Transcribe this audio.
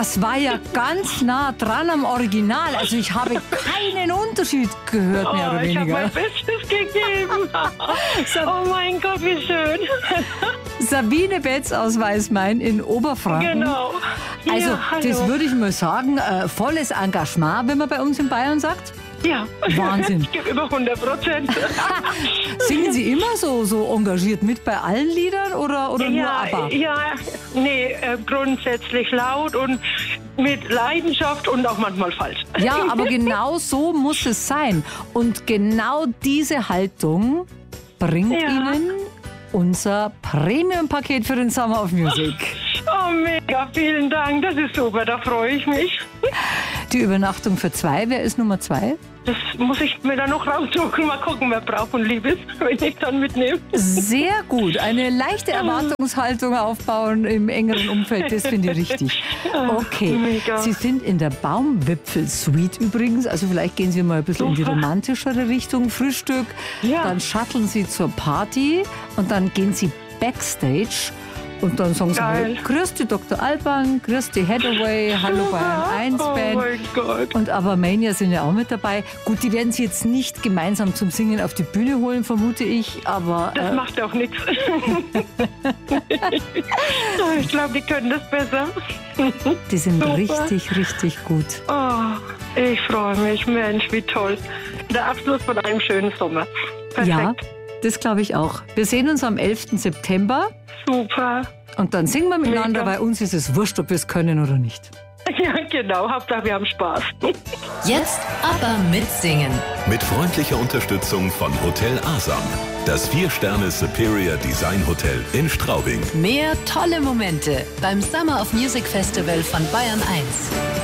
Das war ja ganz nah dran am Original. Also ich habe keinen Unterschied gehört, mehr oder Ich habe weniger. mein Bestes gegeben. Oh mein Gott, wie schön. Sabine Betz aus Weißmain in Oberfranken. Genau. Also Ja, hallo. das würde ich mal sagen, volles Engagement, wenn man bei uns in Bayern sagt. Ja. Wahnsinn. Ich gebe über 100%. Singen Sie immer so engagiert mit bei allen Liedern oder nur ABBA? Nee, grundsätzlich laut und mit Leidenschaft und auch manchmal falsch. Ja, aber genau so muss es sein. Und genau diese Haltung bringt Ihnen unser Premium-Paket für den Summer of Music. Oh, mega, vielen Dank, das ist super, da freue ich mich. Die Übernachtung für 2, wer ist Nummer 2? Das muss ich mir dann noch raussuchen, mal gucken, wer braucht und lieb ist, wenn ich dann mitnehme. Sehr gut, eine leichte Erwartungshaltung aufbauen im engeren Umfeld, das finde ich richtig. Okay, Mega. Sie sind in der Baumwipfel-Suite übrigens, also vielleicht gehen Sie mal ein bisschen in die romantischere Richtung, Frühstück, dann shutteln Sie zur Party und dann gehen Sie Backstage. Und dann sagen sie mal, grüß die Dr. Alban, grüß die Hathaway, hallo Bayern 1 Band. Oh mein Gott. Und ABBA-Mania sind ja auch mit dabei. Gut, die werden sie jetzt nicht gemeinsam zum Singen auf die Bühne holen, vermute ich, aber... Das macht auch nichts. Ich glaube, die können das besser. Die sind Super. richtig, richtig gut. Oh, ich freue mich, Mensch, wie toll. Der Abschluss von einem schönen Sommer. Perfekt. Ja, das glaube ich auch. Wir sehen uns am 11. September. Super. Und dann singen wir miteinander, Mega. bei uns ist es wurscht, ob wir es können oder nicht. Ja, genau. Hauptsache, wir haben Spaß. Jetzt ABBA mitsingen. Mit freundlicher Unterstützung von Hotel Asam. Das 4-Sterne Superior Design Hotel in Straubing. Mehr tolle Momente beim Summer of Music Festival von Bayern 1.